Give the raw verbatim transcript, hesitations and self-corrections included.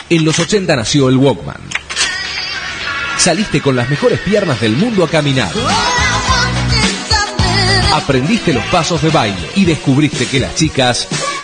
En los ochenta nació el Walkman. Saliste con las mejores piernas del mundo a caminar. Aprendiste los pasos de baile y descubriste que las chicas